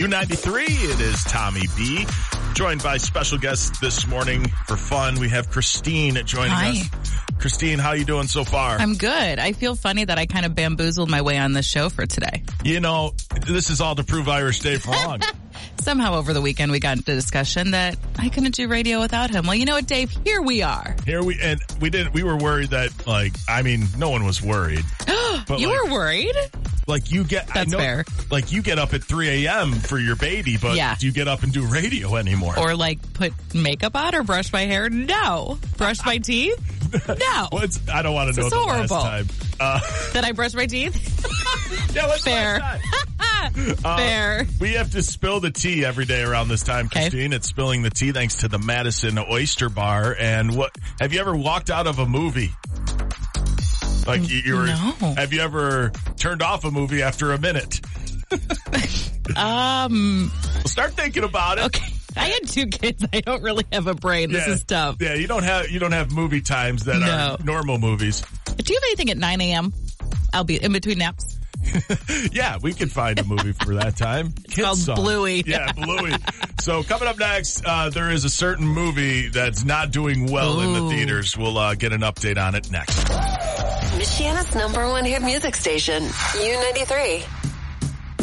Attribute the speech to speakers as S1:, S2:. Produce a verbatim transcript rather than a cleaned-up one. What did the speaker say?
S1: ninety-three. It is Tommy B. Joined by special guests this morning for fun. We have Christine joining
S2: Hi.
S1: us. Christine, how you doing so far?
S2: I'm good. I feel funny that I kind of bamboozled my way on this show for today.
S1: You know, this is all to prove Irish Dave wrong.
S2: Somehow over the weekend we got into discussion that I couldn't do radio without him. Well, you know what, Dave? Here we are.
S1: Here we, and we did, we were worried that, like, I mean, no one was worried. But
S2: You
S1: like,
S2: were worried?
S1: Like you get,
S2: That's
S1: I know,
S2: fair.
S1: Like you get up at three a.m. for your baby, but
S2: Yeah.
S1: do you get up and do radio anymore?
S2: Or like put makeup on or brush my hair? No. Brush my teeth? No.
S1: What's, I don't want to
S2: This
S1: know
S2: is
S1: the
S2: horrible.
S1: last time. Uh,
S2: Did I brush my teeth?
S1: yeah, what's the
S2: Fair.
S1: last time? Uh,
S2: Fair.
S1: We have to spill the tea every day around this time,
S2: Okay.
S1: Christine. It's spilling the tea thanks to the Madison Oyster Bar. And what, have you ever walked out of a movie? Like you, you were,
S2: No.
S1: have you ever turned off a movie after a minute?
S2: Um,
S1: Well, start thinking about it.
S2: okay. I had two kids. I don't really have a brain. This
S1: Yeah.
S2: is tough.
S1: Yeah, you don't have, you don't have movie times that
S2: No.
S1: are normal movies.
S2: Do you have anything at nine a.m.? I'll be in between naps.
S1: Yeah, we could find a movie for that time. It's
S2: called Bluey.
S1: Yeah, Bluey. So coming up next, uh, there is a certain movie that's not doing well in the
S2: Ooh.
S1: theaters. We'll uh, get an update on it next.
S3: Michiana's number one hit music station, U ninety-three.